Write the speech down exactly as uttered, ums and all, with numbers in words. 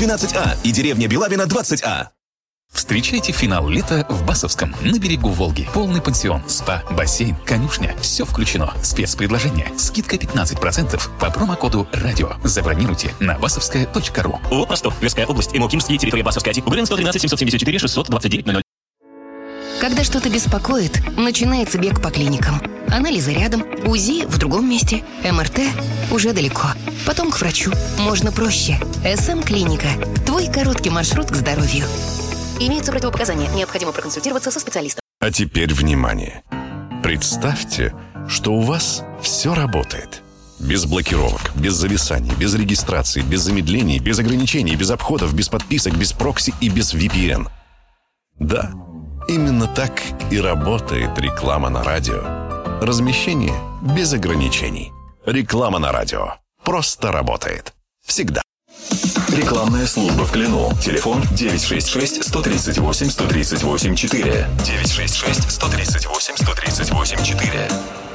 двенадцать А и деревня Белавина двадцать А. Встречайте финал лета в Басовском, на берегу Волги. Полный пансион, спа, бассейн, конюшня. Все включено. Спецпредложение. Скидка пятнадцать процентов по промокоду «Радио». Забронируйте на басовская точка ру. ООО «Восток». Тверская область. МОКИМСКИ. Территория Басовская. УГРН сто тринадцать семьсот семьдесят четыре шестьсот двадцать девять ноль ноль. Когда что-то беспокоит, начинается бег по клиникам. Анализы рядом, УЗИ в другом месте, МРТ уже далеко. Потом к врачу. Можно проще. СМ-клиника. Твой короткий маршрут к здоровью. Имеются противопоказания. Необходимо проконсультироваться со специалистом. А теперь внимание. Представьте, что у вас все работает. Без блокировок, без зависаний, без регистрации, без замедлений, без ограничений, без обходов, без подписок, без прокси и без ви пи эн. Да, именно так и работает реклама на радио. Размещение без ограничений. Реклама на радио. Просто работает. Всегда. Рекламная служба в Клину. Телефон девять шесть шесть сто тридцать восемь сто тридцать восемь четыре. девять шесть шесть сто тридцать восемь сто тридцать восемь четыре.